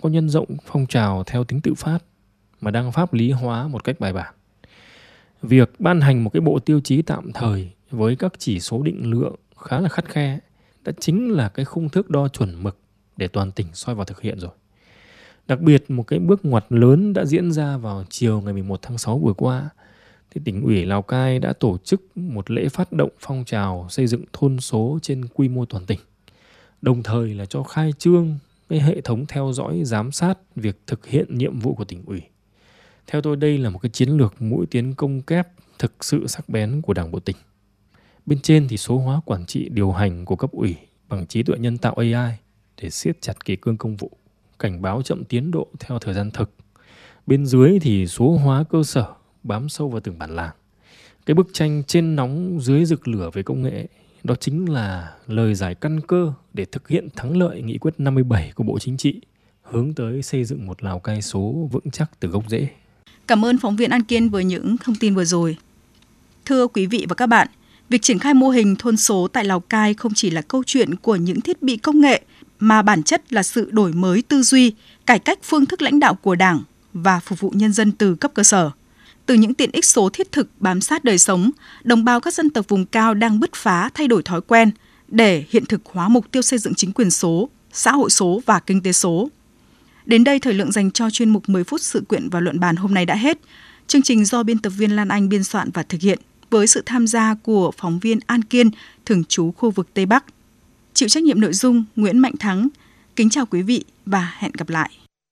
có nhân rộng phong trào theo tính tự phát mà đang pháp lý hóa một cách bài bản. Việc ban hành một cái bộ tiêu chí tạm thời với các chỉ số định lượng khá là khắt khe đã chính là cái khung thước đo chuẩn mực để toàn tỉnh soi vào thực hiện rồi. Đặc biệt một cái bước ngoặt lớn đã diễn ra vào chiều ngày 11 tháng 6 vừa qua. Thì tỉnh ủy Lào Cai đã tổ chức một lễ phát động phong trào xây dựng thôn số trên quy mô toàn tỉnh. Đồng thời là cho khai trương cái hệ thống theo dõi giám sát việc thực hiện nhiệm vụ của tỉnh ủy. Theo tôi đây là một cái chiến lược mũi tiến công kép thực sự sắc bén của Đảng bộ tỉnh. Bên trên thì số hóa quản trị điều hành của cấp ủy bằng trí tuệ nhân tạo AI để siết chặt kỷ cương công vụ, cảnh báo chậm tiến độ theo thời gian thực. Bên dưới thì số hóa cơ sở bám sâu vào từng bản làng. Cái bức tranh trên nóng dưới rực lửa về công nghệ đó chính là lời giải căn cơ để thực hiện thắng lợi nghị quyết 57 của Bộ Chính trị, hướng tới xây dựng một Lào Cai số vững chắc từ gốc rễ. Cảm ơn phóng viên An Kiên với những thông tin vừa rồi. Thưa quý vị và các bạn, việc triển khai mô hình thôn số tại Lào Cai không chỉ là câu chuyện của những thiết bị công nghệ, mà bản chất là sự đổi mới tư duy, cải cách phương thức lãnh đạo của Đảng và phục vụ nhân dân từ cấp cơ sở. Từ những tiện ích số thiết thực bám sát đời sống, đồng bào các dân tộc vùng cao đang bứt phá thay đổi thói quen để hiện thực hóa mục tiêu xây dựng chính quyền số, xã hội số và kinh tế số. Đến đây, thời lượng dành cho chuyên mục 10 phút sự kiện và luận bàn hôm nay đã hết. Chương trình do biên tập viên Lan Anh biên soạn và thực hiện với sự tham gia của phóng viên An Kiên, thường trú khu vực Tây Bắc. Chịu trách nhiệm nội dung Nguyễn Mạnh Thắng. Kính chào quý vị và hẹn gặp lại.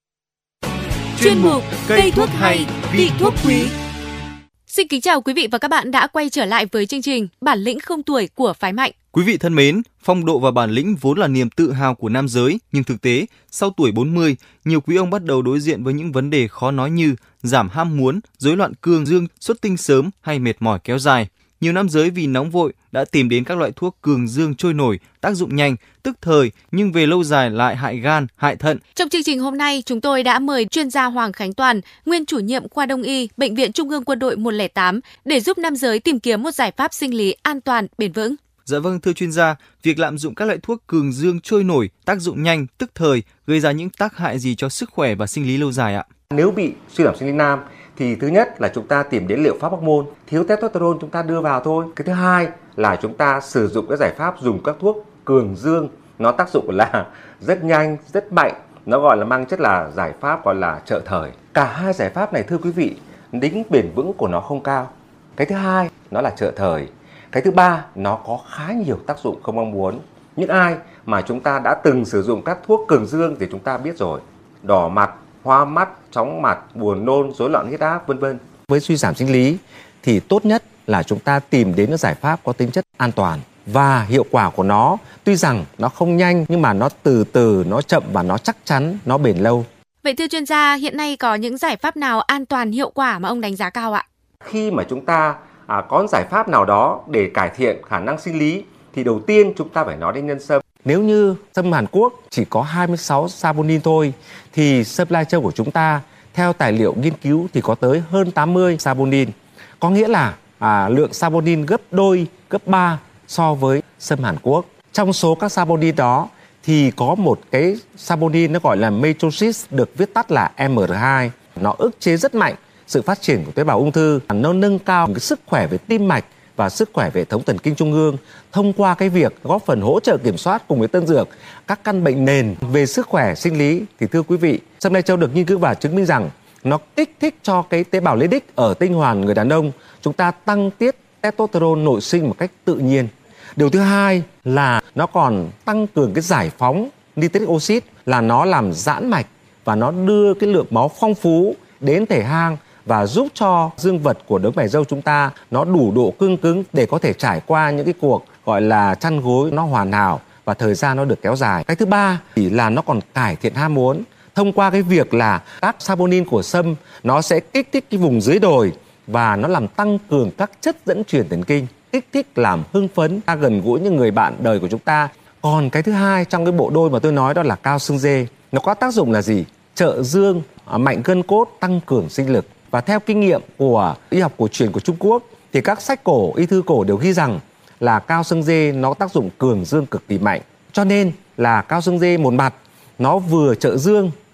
Chuyên mục Cây thuốc hay, vị thuốc quý. Xin kính chào quý vị và các bạn đã quay trở lại với chương trình Bản lĩnh không tuổi của phái Mạnh. Quý vị thân mến, phong độ và bản lĩnh vốn là niềm tự hào của nam giới, nhưng thực tế, sau tuổi 40, nhiều quý ông bắt đầu đối diện với những vấn đề khó nói như giảm ham muốn, rối loạn cương dương, xuất tinh sớm hay mệt mỏi kéo dài. Nhiều nam giới vì nóng vội đã tìm đến các loại thuốc cường dương trôi nổi, tác dụng nhanh, tức thời nhưng về lâu dài lại hại gan, hại thận. Trong chương trình hôm nay, chúng tôi đã mời chuyên gia Hoàng Khánh Toàn, nguyên chủ nhiệm khoa Đông y, Bệnh viện Trung ương Quân đội 108 để giúp nam giới tìm kiếm một giải pháp sinh lý an toàn, bền vững. Dạ vâng, thưa chuyên gia, việc lạm dụng các loại thuốc cường dương trôi nổi, tác dụng nhanh, tức thời gây ra những tác hại gì cho sức khỏe và sinh lý lâu dài ạ? Nếu bị suy giảm sinh lý nam thì thứ nhất là chúng ta tìm đến liệu pháp hormone, thiếu testosterone chúng ta đưa vào thôi. Cái thứ hai là chúng ta sử dụng cái giải pháp dùng các thuốc cường dương, nó tác dụng là rất nhanh, rất mạnh, nó gọi là mang chất là giải pháp gọi là trợ thời. Cả hai giải pháp này thưa quý vị, tính bền vững của nó không cao. Cái thứ hai nó là trợ thời. Cái thứ ba nó có khá nhiều tác dụng không mong muốn. Những ai mà chúng ta đã từng sử dụng các thuốc cường dương thì chúng ta biết rồi, đỏ mặt, hoa mắt, chóng mặt, buồn nôn, rối loạn huyết áp, vân vân. Với suy giảm sinh lý thì tốt nhất là chúng ta tìm đến những giải pháp có tính chất an toàn và hiệu quả của nó. Tuy rằng nó không nhanh nhưng mà nó từ từ, nó chậm và nó chắc chắn, nó bền lâu. Vậy thưa chuyên gia, hiện nay có những giải pháp nào an toàn hiệu quả mà ông đánh giá cao ạ? Khi mà chúng ta có giải pháp nào đó để cải thiện khả năng sinh lý thì đầu tiên chúng ta phải nói đến nhân sâm. Nếu như sâm Hàn Quốc chỉ có 26 saponin thôi thì sâm Lai Châu của chúng ta theo tài liệu nghiên cứu thì có tới hơn 80 saponin. Có nghĩa là lượng saponin gấp đôi, gấp 3 so với sâm Hàn Quốc. Trong số các saponin đó thì có một cái saponin nó gọi là metosis, được viết tắt là MR2. Nó ức chế rất mạnh sự phát triển của tế bào ung thư, nó nâng cao cái sức khỏe về tim mạch và sức khỏe về hệ thống thần kinh trung ương thông qua cái việc góp phần hỗ trợ kiểm soát cùng với tân dược các căn bệnh nền về sức khỏe sinh lý. Thì thưa quý vị, sâm Lai Châu được nghiên cứu và chứng minh rằng nó kích thích cho cái tế bào lê đích ở tinh hoàn người đàn ông, chúng ta tăng tiết testosterone nội sinh một cách tự nhiên. Điều thứ hai là nó còn tăng cường cái giải phóng nitric oxide, là nó làm giãn mạch và nó đưa cái lượng máu phong phú đến thể hang và giúp cho dương vật của đấng mày râu chúng ta nó đủ độ cương cứng để có thể trải qua những cái cuộc gọi là chăn gối nó hoàn hảo và thời gian nó được kéo dài. Cái thứ ba thì là nó còn cải thiện ham muốn thông qua cái việc là các saponin của sâm nó sẽ kích thích cái vùng dưới đồi và nó làm tăng cường các chất dẫn truyền thần kinh, kích thích làm hưng phấn, ta gần gũi những người bạn đời của chúng ta. Còn cái thứ hai trong cái bộ đôi mà tôi nói đó là cao xương dê, nó có tác dụng là gì? Trợ dương, mạnh gân cốt, tăng cường sinh lực. Và theo kinh nghiệm của y học cổ truyền của Trung Quốc thì các sách cổ, y thư cổ đều ghi rằng là cao xương dê nó có tác dụng cường dương cực kỳ mạnh. Cho nên là cao xương dê một mặt nó vừa trợ dương